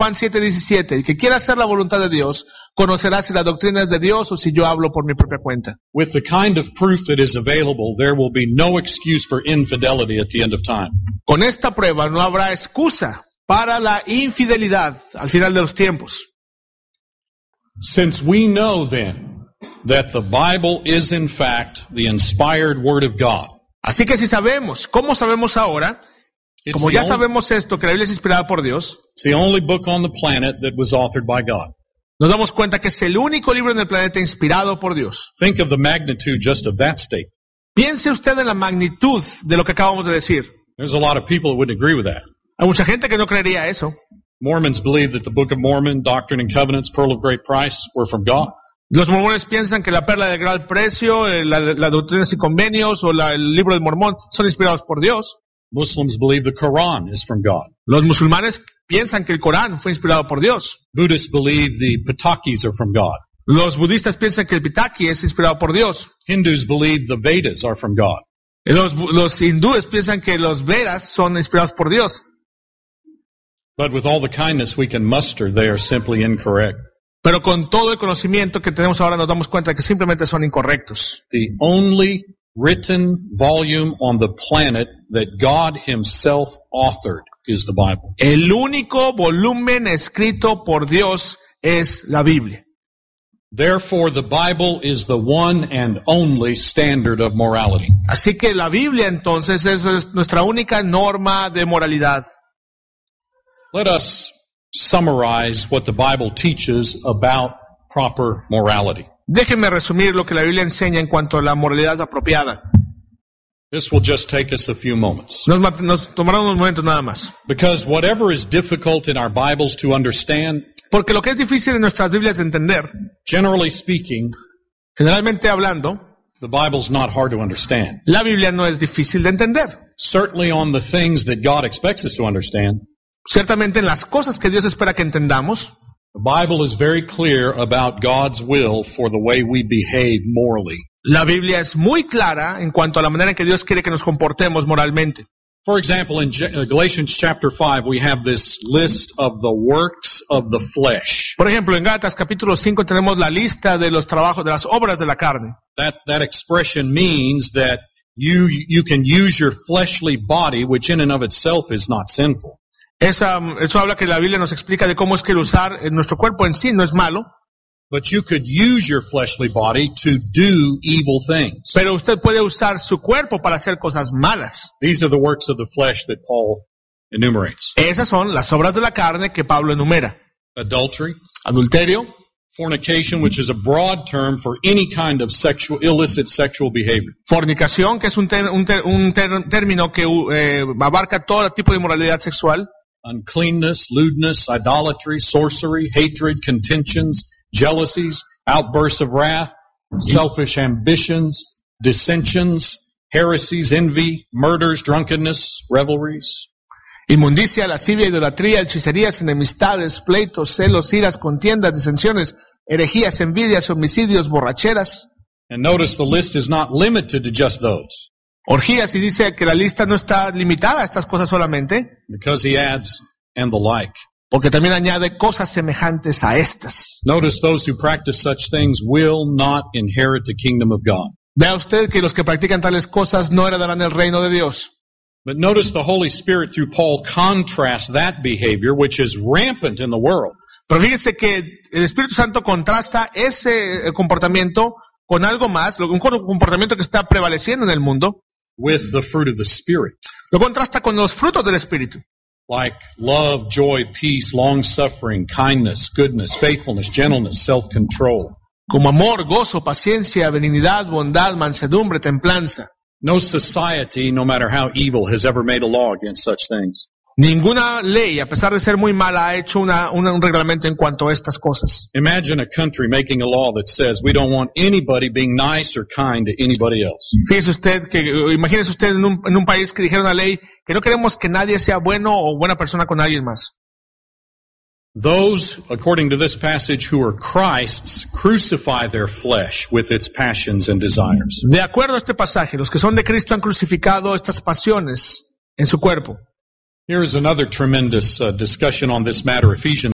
Juan 7:17, el que quiera hacer la voluntad de Dios, conocerá si la doctrina es de Dios o si yo hablo por mi propia cuenta. With the kind of proof that is available, there will be no excuse for infidelity at the end of time. Con esta prueba no habrá excusa para la infidelidad al final de los tiempos. Since we know then that the Bible is in fact the inspired Word of God. Así que si sabemos, ¿cómo sabemos ahora? Como ya sabemos esto, que la Biblia es inspirada por Dios, It's the only book on the planet that was authored by God. nos damos cuenta que es el único libro en el planeta inspirado por Dios. Think of the magnitude just of that statement. Piense usted en la magnitud de lo que acabamos de decir. There's a lot of people that wouldn't agree with that. Hay mucha gente que no creería eso. Mormons believe that the Book of Mormon, Doctrine and Covenants, Pearl of Great Price were from God. Los mormones piensan que la perla de gran precio, la doctrinas y convenios o el libro del mormón son inspirados por Dios. Muslims believe the Quran is from God. Los musulmanes piensan que el Corán fue inspirado por Dios. Buddhists believe the Pitakis are from God. Los budistas piensan que el Pitaki es inspirado por Dios. Hindus believe the Vedas are from God. Los hindúes piensan que los Vedas son inspirados por Dios. But with all the kindness we can muster, they are simply incorrect. Pero con todo el conocimiento que tenemos ahora nos damos cuenta de que simplemente son incorrectos. The only written volume on the planet that God Himself authored is the Bible. El único volumen escrito por Dios es la Biblia. Therefore, the Bible is the one and only standard of morality. Así que la Biblia entonces es nuestra única norma de moralidad. Let us summarize what the Bible teaches about proper morality. Déjenme resumir lo que la Biblia enseña en cuanto a la moralidad apropiada. This will just take us a few moments. Nos tomará unos momentos nada más. Because whatever is difficult in our Bibles to understand, Porque lo que es difícil en nuestras Biblias de entender, generally speaking, generalmente hablando, the Bible's not hard to understand. la Biblia no es difícil de entender. Certainly on the things that God expects us to understand, Ciertamente en las cosas que Dios espera que entendamos, the Bible is very clear about God's will for the way we behave morally. la Biblia es muy clara en cuanto a la manera en que Dios quiere que nos comportemos moralmente. For example, in Galatians chapter 5, we have this list of the works of the flesh. Por ejemplo, en Gálatas capítulo 5 tenemos la lista de los trabajos, de las obras de la carne. That expression means that you can use your fleshly body, which in and of itself is not sinful. Eso habla que la Biblia nos explica de cómo es que el usar nuestro cuerpo en sí no es malo, But you could use your fleshly body to do evil things. pero usted puede usar su cuerpo para hacer cosas malas. These are the works of the flesh that Paul enumerates. Esas son las obras de la carne que Pablo enumera. Adultery, Adulterio, fornication, which is a broad term for any kind of illicit sexual behavior. fornicación, que es un término que abarca todo tipo de inmoralidad sexual. Uncleanness, lewdness, idolatry, sorcery, hatred, contentions, jealousies, outbursts of wrath, selfish ambitions, dissensions, heresies, envy, murders, drunkenness, revelries. Inmundicia, lascivia, idolatría, hechicerías, enemistades, pleitos, celos, iras, contiendas, disensiones, herejías, envidias, homicidios, borracheras, And notice the list is not limited to just those, orgías, y dice que la lista no está limitada a estas cosas solamente, because he adds, and the like. porque también añade cosas semejantes a estas. Notice those who practice such things will not inherit the kingdom of God. Vea usted que los que practican tales cosas no heredarán el reino de Dios. But notice the Holy Spirit through Paul contrasts that behavior, which is rampant in the world, Pero fíjese que el Espíritu Santo contrasta ese comportamiento con algo más, un comportamiento que está prevaleciendo en el mundo, with the fruit of the Spirit, lo contrasta con los frutos del Espíritu, like love, joy, peace, long-suffering, kindness, goodness, faithfulness, gentleness, self-control. como amor, gozo, paciencia, benignidad, bondad, mansedumbre, templanza. No society, no matter how evil, has ever made a law against such things. Ninguna ley, a pesar de ser muy mala, ha hecho un reglamento en cuanto a estas cosas. Imagine a country making a law that says we don't want anybody being nice or kind to anybody else. Imagínese usted en un país que dijera una ley que no queremos que nadie sea bueno o buena persona con alguien más. Those, according to this passage, who are Christ's, crucify their flesh with its passions and desires. De acuerdo a este pasaje, los que son de Cristo han crucificado estas pasiones en su cuerpo. Here is another tremendous discussion on this matter, Ephesians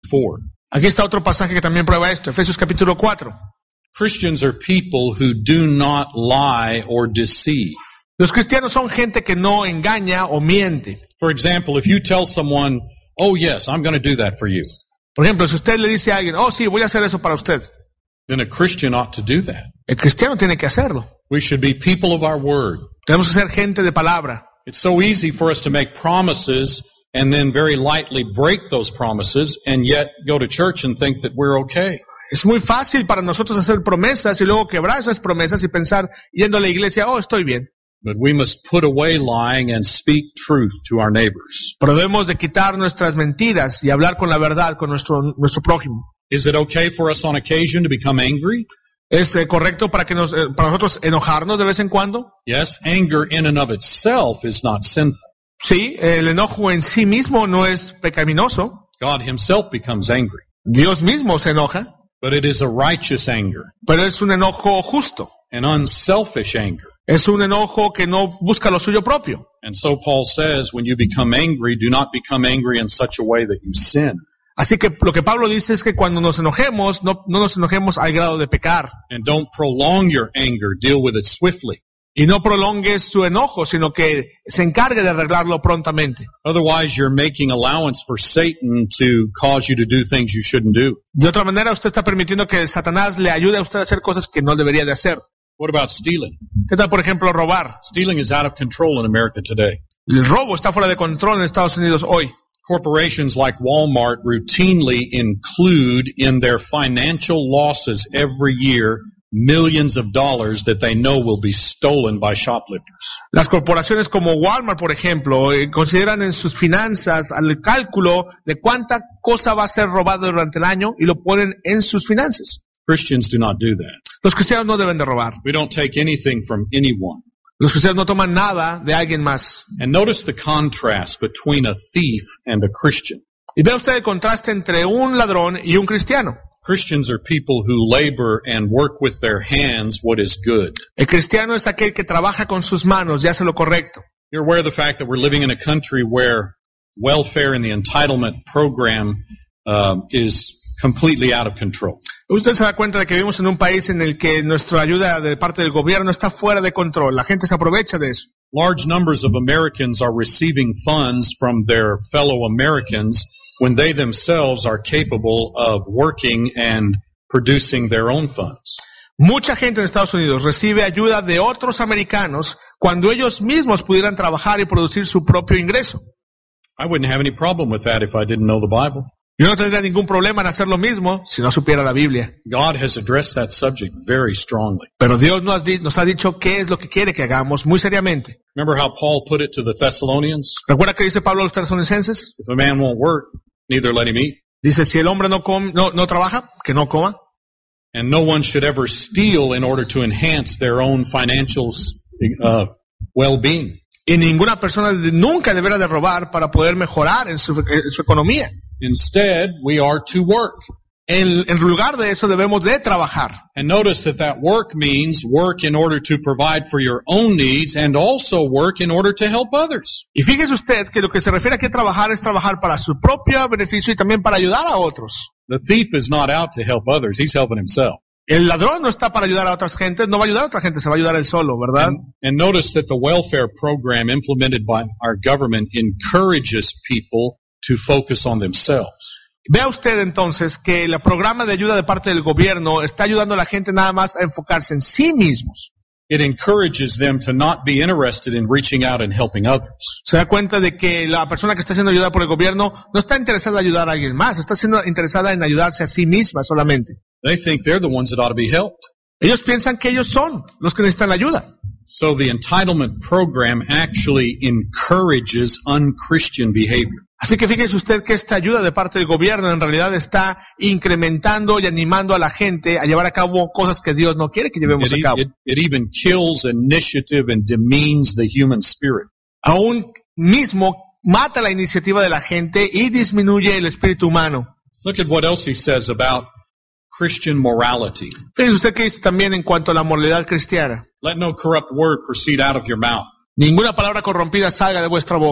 4. Aquí está otro pasaje que también prueba esto, Efesios capítulo 4. Christians are people who do not lie or deceive. Los cristianos son gente que no engaña o miente. For example, if you tell someone, oh yes, I'm going to do that for you, Por ejemplo, si usted le dice a alguien, oh sí, voy a hacer eso para usted, then a Christian ought to do that. el cristiano tiene que hacerlo. We should be people of our word. Tenemos que ser gente de palabra. It's so easy for us to make promises and then very lightly break those promises and yet go to church and think that we're okay. Es muy fácil para nosotros hacer promesas y luego quebrar esas promesas y pensar, yendo a la iglesia, oh, estoy bien. But we must put away lying and speak truth to our neighbors. Pero debemos de quitar nuestras mentiras y hablar con la verdad con nuestro prójimo. Is it okay for us on occasion to become angry? ¿Es correcto para nosotros enojarnos de vez en cuando? Yes, anger in and of itself is not sinful. Sí, el enojo en sí mismo no es pecaminoso. God himself becomes angry. Dios mismo se enoja, But it is a righteous anger, pero es un enojo justo. an unselfish anger. Es un enojo que no busca lo suyo propio. And so Paul says, when you become angry, do not become angry in such a way that you sin. Así que lo que Pablo dice es que cuando nos enojemos, no nos enojemos al grado de pecar. And don't prolong your anger, deal with it swiftly. Y no prolongues su enojo, sino que se encargue de arreglarlo prontamente. Otherwise, you're making allowance for Satan to cause you to do things you shouldn't do. De otra manera, usted está permitiendo que Satanás le ayude a usted a hacer cosas que no debería de hacer. What about stealing? ¿Qué tal, por ejemplo, robar? Stealing is out of control in America today. El robo está fuera de control en Estados Unidos hoy. Corporations like Walmart routinely include in their financial losses every year millions of dollars that they know will be stolen by shoplifters. Las corporaciones como Walmart, por ejemplo, consideran en sus finanzas al cálculo de cuánta cosa va a ser robada durante el año y lo ponen en sus finanzas. Christians do not do that. Los cristianos no deben de robar. We don't take anything from anyone. Los cristianos no toman nada de alguien más. And notice the contrast between a thief and a Christian. Y vea usted el contraste entre un ladrón y un cristiano. Christians are people who labor and work with their hands what is good. El cristiano es aquel que trabaja con sus manos y hace lo correcto. You're aware of the fact that we're living in a country where welfare and the entitlement program is completely out of control. Usted se da cuenta de que vivimos en un país en el que nuestra ayuda de parte del gobierno está fuera de control. La gente se aprovecha de eso. Large numbers of Americans are receiving funds from their fellow Americans when they themselves are capable of working and producing their own funds. Mucha gente en Estados Unidos recibe ayuda de otros americanos cuando ellos mismos pudieran trabajar y producir su propio ingreso. I wouldn't have any problem with that if I didn't know the Bible. Yo no tendría ningún problema en hacer lo mismo si no supiera la Biblia. God has addressed that subject very strongly. Pero Dios nos ha dicho qué es lo que quiere que hagamos muy seriamente. Remember how Paul put it to the Thessalonians? ¿Recuerda que dice Pablo a los tesalonicenses? If a man won't work, neither let him eat. Dice, si el hombre no trabaja, que no coma. And no one should ever steal in order to enhance their own financial well-being. Y ninguna persona nunca deberá de robar para poder mejorar en su economía. Instead, we are to work. En lugar de eso debemos de trabajar. And notice that work means work in order to provide for your own needs and also work in order to help others. Y fíjese usted que lo que se refiere a que trabajar es trabajar para su propio beneficio y también para ayudar a otros. The thief is not out to help others, he's helping himself. El ladrón no está para ayudar a otras gentes, no va a ayudar a otra gente, se va a ayudar él solo, ¿verdad? And notice that the welfare program implemented by our government encourages people to focus on themselves. Vea usted entonces que el programa de ayuda de parte del gobierno está ayudando a la gente nada más a enfocarse en sí mismos. It encourages them to not be interested in reaching out and helping others. Se da cuenta de que la persona que está siendo ayudada por el gobierno no está interesada en ayudar a alguien más, está siendo interesada en ayudarse a sí misma solamente. They think they're the ones that ought to be helped. Ellos piensan que ellos son los que necesitan la ayuda. So the entitlement program actually encourages unchristian behavior. Así que fíjese usted que esta ayuda de parte del gobierno en realidad está incrementando y animando a la gente a llevar a cabo cosas que Dios no quiere que llevemos a cabo. It even kills initiative and demeans the human spirit. Aún mismo mata la iniciativa de la gente y disminuye el espíritu humano. Look at what else he says about Christian morality. Fíjese usted que dice también en cuanto a la moralidad cristiana. Let no corrupt word proceed out of your mouth. Ninguna palabra corrompida salga de vuestra boca.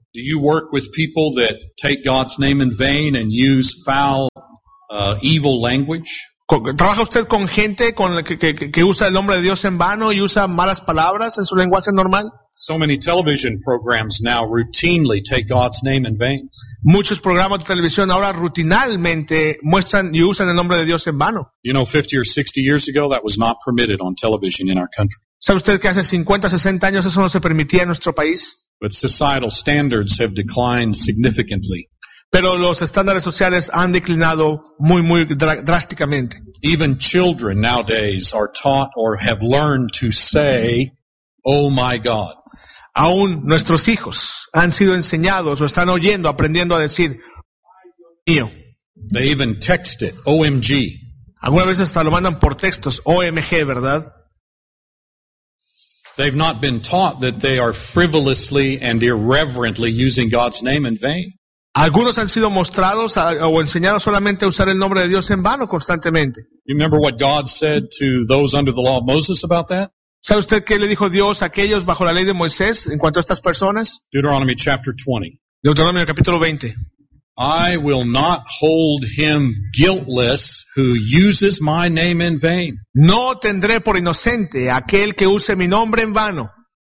Do you work with people that take God's name in vain and use foul, evil language? ¿Trabaja usted con gente que usa el nombre de Dios en vano y usa malas palabras en su lenguaje normal? So many television programs now routinely take God's name in vain. Muchos programas de televisión ahora rutinalmente muestran y usan el nombre de Dios en vano. You know, 50 or 60 years ago, that was not permitted on television in our country. ¿Sabe usted que hace 50, 60 años eso no se permitía en nuestro país? But societal standards have declined significantly. Pero los estándares sociales han declinado muy drásticamente. Even children nowadays are taught or have learned to say, "Oh my God." Aún nuestros hijos han sido enseñados o están aprendiendo a decir, mío. They even text it, OMG. Algunas veces hasta lo mandan por textos, OMG, ¿verdad? They've not been taught that they are frivolously and irreverently using God's name in vain. Algunos han sido mostrados o enseñados solamente a usar el nombre de Dios en vano constantemente. You remember what God said to those under the law of Moses about that? ¿Sabe usted qué le dijo Dios a aquellos bajo la ley de Moisés en cuanto a estas personas? Deuteronomy chapter 20. Deuteronomio capítulo 20. I will not hold him guiltless who uses my name in vain. No tendré por inocente a aquel que use mi nombre en vano.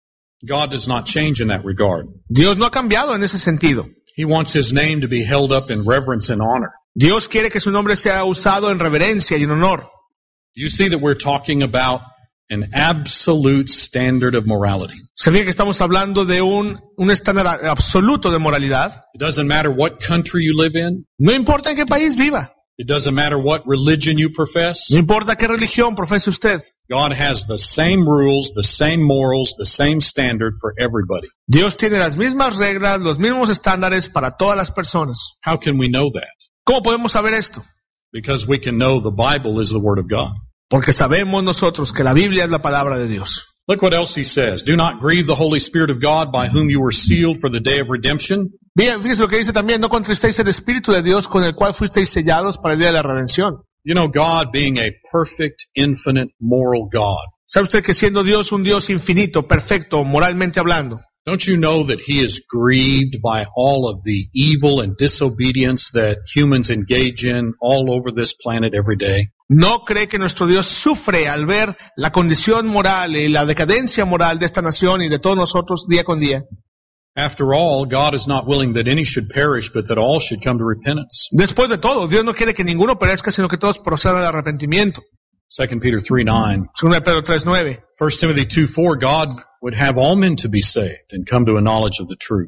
God does not change in that regard. Dios no ha cambiado en ese sentido. He wants his name to be held up in reverence and honor. Dios quiere que su nombre sea usado en reverencia y en honor. You see that we're talking about an absolute standard of morality. Se ve que estamos hablando de un estándar absoluto de moralidad. It doesn't matter what country you live in. No importa en qué país viva. It doesn't matter what religion you profess. No importa qué religión profese usted. God has the same rules, the same morals, the same standard for everybody. Dios tiene las mismas reglas, los mismos estándares para todas las personas. How can we know that? ¿Cómo podemos saber esto? Because we can know the Bible is the Word of God. Porque sabemos nosotros que la Biblia es la palabra de Dios. Look what else he says. Do not grieve the Holy Spirit of God by whom you were sealed for the day of redemption. Bien, fíjese lo que dice también, no contristéis el Espíritu de Dios con el cual fuisteis sellados para el día de la redención. You know, God being a perfect, infinite, moral God. ¿Sabe usted que siendo Dios un Dios infinito, perfecto, moralmente hablando? Don't you know that he is grieved by all of the evil and disobedience that humans engage in all over this planet every day? ¿No cree que nuestro Dios sufre al ver la condición moral y la decadencia moral de esta nación y de todos nosotros día con día? After all, God is not willing that any should perish, but that all should come to repentance. Después de todo, Dios no quiere que ninguno perezca, sino que todos procedan al arrepentimiento. 2 Peter 3:9. 2 Pedro 3:9. 1 Timothy 2:4, God would have all men to be saved and come to a knowledge of the truth.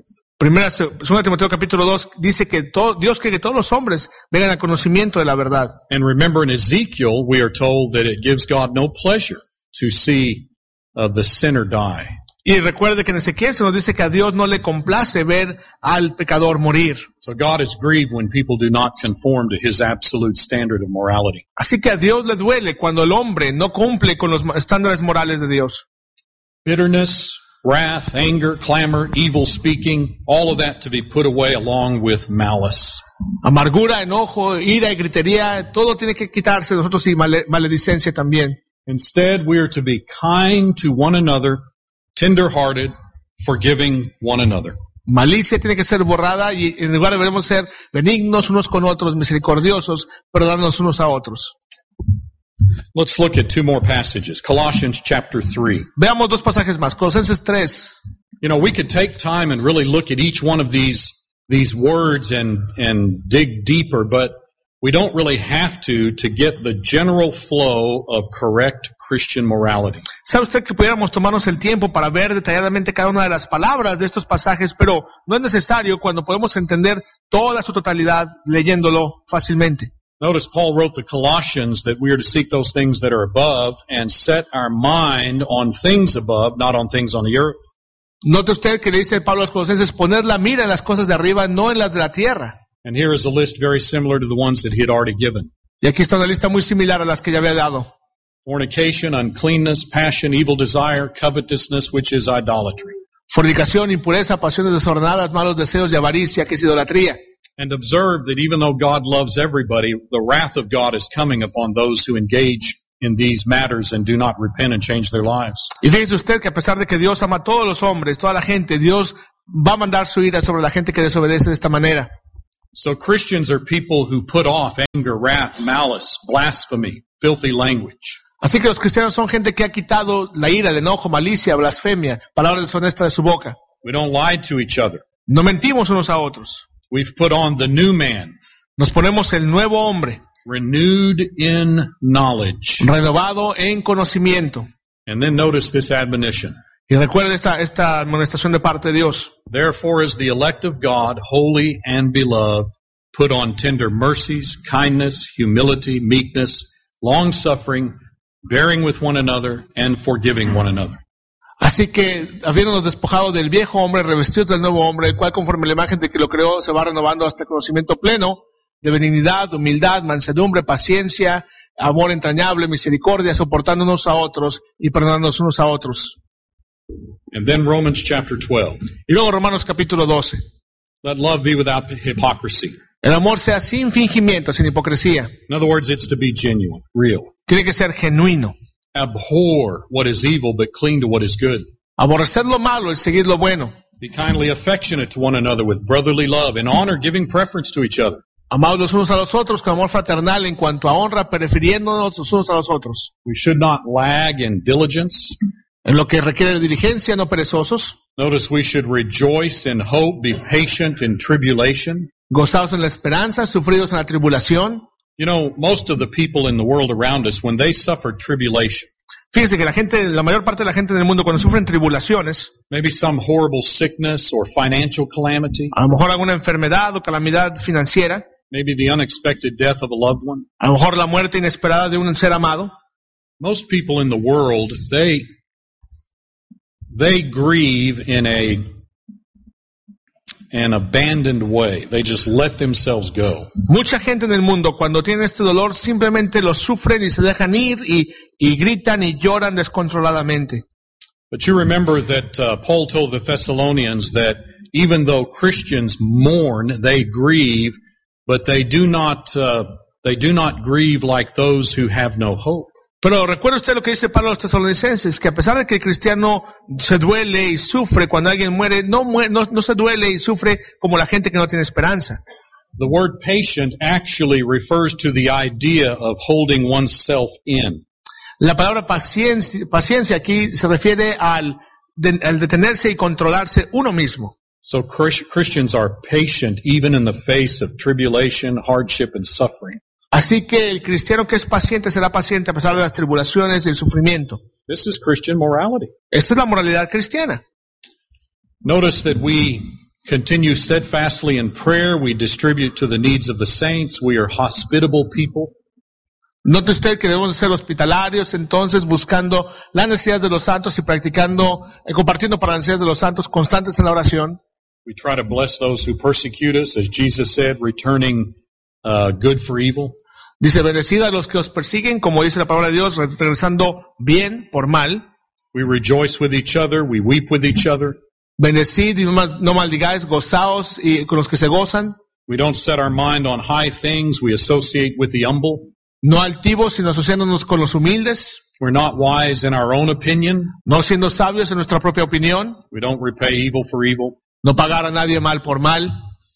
2 Timoteo capítulo 2 dice que Dios quiere que todos los hombres vengan al conocimiento de la verdad. And remember in Ezekiel, we are told that it gives God no pleasure to see the sinner die. Y recuerde que en Ezequiel se nos dice que a Dios no le complace ver al pecador morir. So God is grieved when people do not conform to his absolute standard of morality. Así que a Dios le duele cuando el hombre no cumple con los estándares morales de Dios. Bitterness, wrath, anger, clamor, evil speaking, all of that to be put away along with malice. Amargura, enojo, ira y gritería, todo tiene que quitarse de nosotros y maledicencia también. Instead, we are to be kind to one another, tender-hearted, forgiving one another. Malicia tiene que ser borrada y en lugar deberemos ser benignos unos con otros, misericordiosos, perdonándonos unos a otros. Let's look at two more passages. Colossians chapter 3. Veamos dos pasajes más. Colosenses 3. You know, we could take time and really look at each one of these words and dig deeper, but we don't really have to get the general flow of correct Christian morality. ¿Sabe usted que pudiéramos tomarnos el tiempo para ver detalladamente cada una de las palabras de estos pasajes, pero no es necesario cuando podemos entender toda su totalidad leyéndolo fácilmente? Notice Paul wrote the Colossians that we are to seek those things that are above and set our mind on things above, not on things on the earth. Note usted que le dice Pablo a los Colosenses, poner la mira en las cosas de arriba, no en las de la tierra. And here is a list very similar to the ones that he had already given. Y aquí está una lista muy similar a las que ya había dado. Fornication, uncleanness, passion, evil desire, covetousness, which is idolatry. Fornicación, impureza, pasiones desordenadas, malos deseos y avaricia, que es idolatría. And observe that even though God loves everybody, the wrath of God is coming upon those who engage in these matters and do not repent and change their lives. Y fíjese usted que a pesar de que Dios ama a todos los hombres, toda la gente, Dios va a mandar su ira sobre la gente que desobedece de esta manera. So Christians are people who put off anger, wrath, malice, blasphemy, filthy language. Así que los cristianos son gente que ha quitado la ira, el enojo, malicia, blasfemia, palabras deshonestas de su boca. We don't lie to each other. No mentimos unos a otros. We've put on the new man, Nos ponemos el nuevo hombre, renewed in knowledge. renovado en conocimiento. And then notice this admonition. Y recuerde esta amonestación de parte de Dios. Therefore, as the elect of God, holy and beloved, put on tender mercies, kindness, humility, meekness, long-suffering, bearing with one another, and forgiving one another. Así que, habiéndonos despojado del viejo hombre, revestidos del nuevo hombre, el cual conforme a la imagen de que lo creó, se va renovando hasta el conocimiento pleno de benignidad, humildad, mansedumbre, paciencia, amor entrañable, misericordia, soportándonos a otros y perdonándonos unos a otros. And then Romans chapter 12. Y luego Romanos capítulo 12. Let love be without hypocrisy. El amor sea sin fingimiento, sin hipocresía. In other words, it's to be genuine, real. Tiene que ser genuino. Abhor what is evil, but cling to what is good. Aborrecer lo malo y seguir lo bueno. Be kindly affectionate to one another with brotherly love and honor, giving preference to each other. Amados los unos a los otros con amor fraternal en cuanto a honra, prefiriéndonos los unos a los otros. We should not lag in diligence. En lo que requiere diligencia, no perezosos. Notice we should rejoice in hope, be patient in tribulation. Gozados en la esperanza, sufridos en la tribulación. You know, most of the people in the world around us, when they suffer tribulation, Fíjense que la mayor parte de la gente en el mundo cuando sufren tribulaciones, maybe some horrible sickness or financial calamity, a lo mejor alguna enfermedad o calamidad financiera, maybe the unexpected death of a loved one. a lo mejor la muerte inesperada de un ser amado. Most people in the world, they grieve in an abandoned way. They just let themselves go. Mucha gente en el mundo cuando tiene este dolor simplemente lo sufren y se dejan ir y gritan y lloran descontroladamente. But you remember that Paul told the Thessalonians that even though Christians mourn, they grieve, but they do not grieve like those who have no hope. Pero recuerda usted lo que dice Pablo a los tesalonicenses, que a pesar de que el cristiano se duele y sufre cuando alguien muere, no se duele y sufre como la gente que no tiene esperanza. The word patient actually refers to the idea of holding oneself in. La palabra paciencia aquí se refiere al detenerse y controlarse uno mismo. So Christians are patient even in the face of tribulation, hardship, and suffering. Así que el cristiano que es paciente será paciente a pesar de las tribulaciones y el sufrimiento. This is Christian morality. Esta es la moralidad cristiana. Notice that we continue steadfastly in prayer. We distribute to the needs of the saints. We are hospitable people. Note usted que debemos ser hospitalarios, entonces buscando las necesidades de los santos y compartiendo para las necesidades de los santos, constantes en la oración. We try to bless those who persecute us, as Jesus said, returning good for evil. Dice, bendecid a los que os persiguen, como dice la palabra de Dios, regresando bien por mal. We rejoice with each other. We weep with each other. Bendecid y no maldigáis, gozaos y con los que se gozan. We don't set our mind on high things. We associate with the humble. No altivos, sino asociándonos con los humildes. We're not wise in our own opinion. No siendo sabios en nuestra propia opinión. We don't repay evil for evil. No pagar a nadie mal por mal.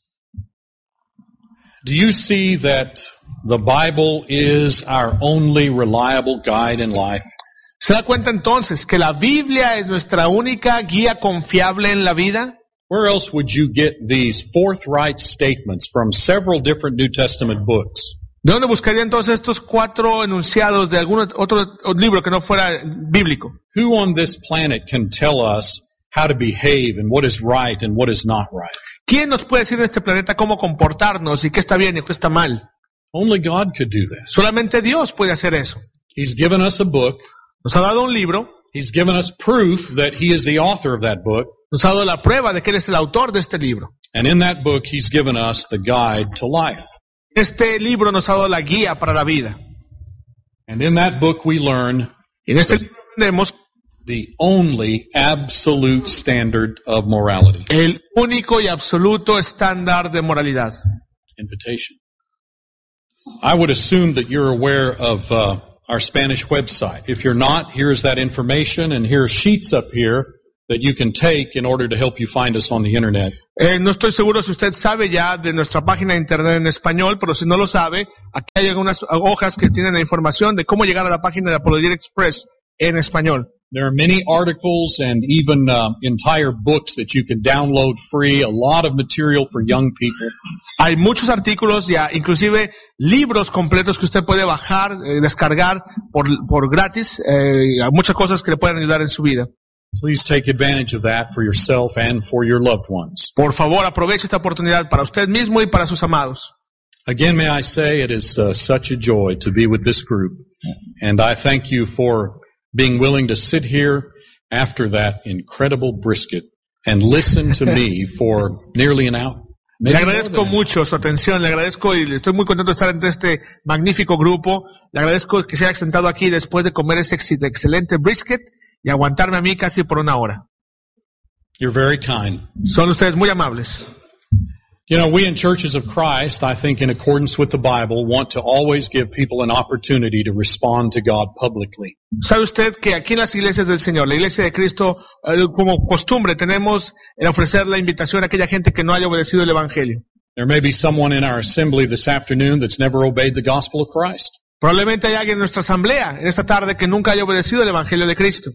Do you see that the Bible is our only reliable guide in life? ¿Se da cuenta entonces que la Biblia es nuestra única guía confiable en la vida? Where else would you get these forthright statements from several different New Testament books? ¿De dónde buscaría entonces estos 4 enunciados de algún otro libro que no fuera bíblico? Who on this planet can tell us how to behave and what is right and what is not right? ¿Quién nos puede decir en este planeta cómo comportarnos y qué está bien y qué está mal? Only God could do this. Solamente Dios puede hacer eso. He's given us a book. Nos ha dado un libro. He's given us proof that He is the author of that book. Nos ha dado la prueba de que Él es el autor de este libro. And in that book, He's given us the guide to life. Este libro nos ha dado la guía para la vida. And in that book, we learn Y en este libro aprendemos the only absolute standard of morality. el único y absoluto estándar de moralidad. Invitation. I would assume that you're aware of our Spanish website. If you're not, here's that information, and here's sheets up here that you can take in order to help you find us on the internet. No estoy seguro si usted sabe ya de nuestra página de internet en español, pero si no lo sabe, aquí hay algunas hojas que tienen la información de cómo llegar a la página de Apologetic Express en español. There are many articles and even entire books that you can download free, a lot of material for young people. Hay muchos artículos ya, inclusive libros completos que usted puede bajar, descargar por gratis, hay muchas cosas que le pueden ayudar en su vida. Please take advantage of that for yourself and for your loved ones. Por favor, aproveche esta oportunidad para usted mismo y para sus amados. Again, may I say it is such a joy to be with this group, and I thank you for being willing to sit here after that incredible brisket and listen to me for nearly an hour. Le agradezco mucho su atención, le agradezco y estoy muy contento de estar entre este magnífico grupo. Le agradezco que se haya sentado aquí después de comer ese excelente brisket y aguantarme a mí casi por una hora. You're very kind. Son ustedes muy amables. You know, we in Churches of Christ, I think in accordance with the Bible, want to always give people an opportunity to respond to God publicly. ¿Sabe usted que aquí en las iglesias del Señor, la iglesia de Cristo, como costumbre, tenemos el ofrecer la invitación a aquella gente que no haya obedecido el Evangelio? There may be someone in our assembly this afternoon that's never obeyed the gospel of Christ. Probablemente hay alguien en nuestra asamblea en esta tarde que nunca haya obedecido el Evangelio de Cristo.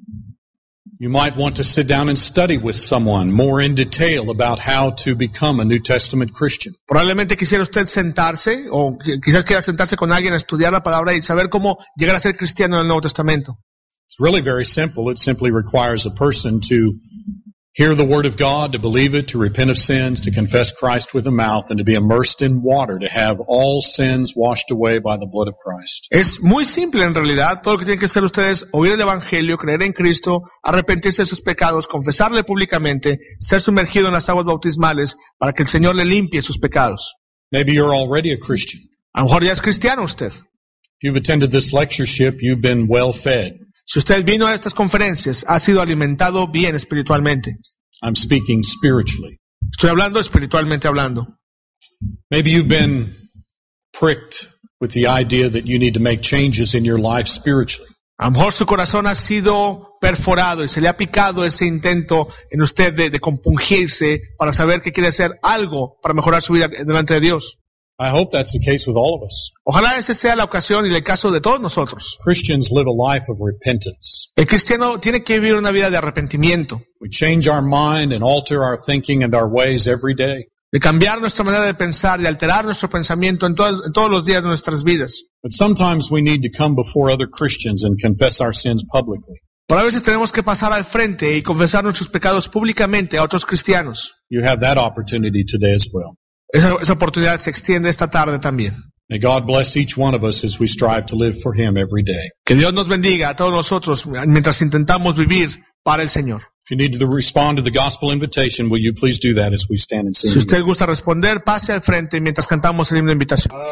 You might want to sit down and study with someone more in detail about how to become a New Testament Christian. Probablemente quisiera usted sentarse, o quizás quiera sentarse con alguien a estudiar la palabra y saber cómo llegar a ser cristiano en el Nuevo Testamento. It's really very simple. It simply requires a person to hear the Word of God, to believe it, to repent of sins, to confess Christ with the mouth, and to be immersed in water, to have all sins washed away by the blood of Christ. Es muy simple en realidad. Todo lo que tienen que hacer ustedes, oír el Evangelio, creer en Cristo, arrepentirse de sus pecados, confesarle públicamente, ser sumergido en las aguas bautismales para que el Señor le limpie sus pecados. Maybe you're already a Christian. A lo mejor ya es cristiano usted. If you've attended this lectureship, you've been well fed. Si usted vino a estas conferencias, ha sido alimentado bien espiritualmente. I'm speaking spiritually. Estoy hablando espiritualmente hablando. Maybe you've been pricked with the idea that you need to make changes in your life spiritually. A lo mejor su corazón ha sido perforado y se le ha picado ese intento en usted de compungirse para saber que quiere hacer algo para mejorar su vida delante de Dios. I hope that's the case with all of us. Ojalá esa sea la ocasión y el caso de todos nosotros. Christians live a life of repentance. El cristiano tiene que vivir una vida de arrepentimiento, We change our mind and alter our thinking and our ways every day. de cambiar nuestra manera de pensar, de alterar nuestro pensamiento en todos los días de nuestras vidas. But sometimes we need to come before other Christians and confess our sins publicly. Pero a veces tenemos que pasar al frente y confesar nuestros pecados públicamente a otros cristianos. You have that opportunity today as well. Esa oportunidad se extiende esta tarde también. May God bless each one of us as we strive to live for Him every day. Que Dios nos bendiga a todos nosotros mientras intentamos vivir para el Señor. If you need to respond to the gospel invitation, will you please do that as we stand and sing? Si usted gusta responder, pase al frente mientras cantamos el himno de invitación.